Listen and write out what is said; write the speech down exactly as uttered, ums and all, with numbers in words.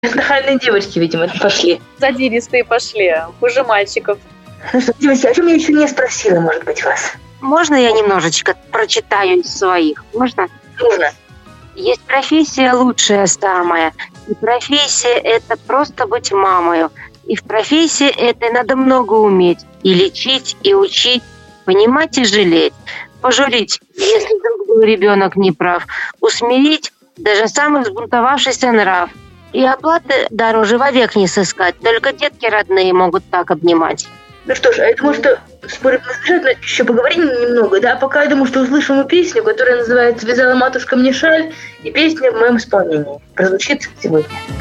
Нахальные девочки, видимо, пошли. Задиристые пошли, хуже мальчиков. Ну что, девочки, о чем я еще не спросила, может быть, вас? Можно я немножечко прочитаю из своих? Можно? Нужно. Есть профессия лучшая самая. И профессия – это просто быть мамою. И в профессии этой надо много уметь. И лечить, и учить, понимать и жалеть. Пожурить, если вдруг был ребенок неправ. Усмирить даже самый взбунтовавшийся нрав. И оплаты дороже вовек не сыскать. Только детки родные могут так обнимать. Ну что ж, а я думаю, что скоро мы обязательно еще поговорим немного, да? Пока я думаю, что услышим мы песню, которая называется «Вязала матушка мне шаль», и песня в моем исполнении прозвучит сегодня.